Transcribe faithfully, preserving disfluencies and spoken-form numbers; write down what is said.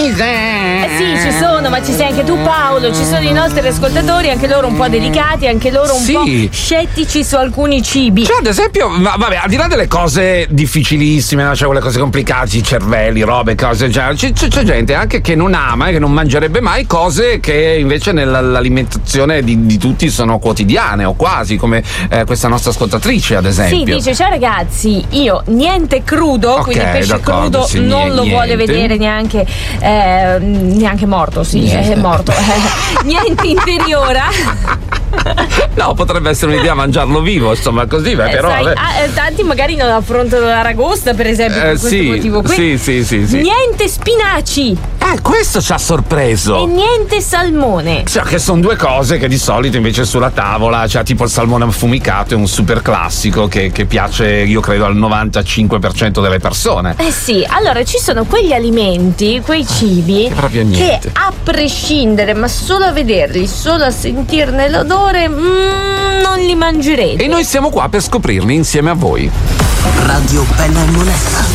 Eh sì, ci sono, ma ci sei anche tu, Paolo. Ci sono i nostri ascoltatori, anche loro un po' delicati, anche loro un Sì. po' scettici su alcuni cibi. Cioè, ad esempio, ma vabbè, al di là delle cose difficilissime, no? Cioè quelle cose complicate, i cervelli, robe, cose, cioè, c'è, c'è gente anche che non ama e che non mangerebbe mai cose che invece nell'alimentazione di, di tutti sono quotidiane o quasi, come eh, questa nostra ascoltatrice, ad esempio. Sì, dice: ciao ragazzi, io niente crudo, Ok, quindi pesce d'accordo, crudo sì, non niente. lo vuole vedere neanche eh, neanche morto, sì, Niente. è morto. Niente interiora. No, potrebbe essere un'idea mangiarlo vivo, insomma, così, beh, Eh, però. sai, vabbè. ah, eh, tanti magari non affrontano l'aragosta, per esempio, Eh, per questo sì, motivo qui. sì, sì, sì, sì. Niente spinaci Eh, questo ci ha sorpreso. e niente salmone. Cioè, che sono due cose che di solito invece sulla tavola, cioè tipo il salmone affumicato è un super classico che, che piace, io credo, al novantacinque per cento delle persone. Eh sì, allora ci sono quegli alimenti, quei cibi Che proprio che niente. a prescindere, ma solo a vederli, solo a sentirne l'odore, mm, non li mangerete. E noi siamo qua per scoprirli insieme a voi. Radio Bella e Monella.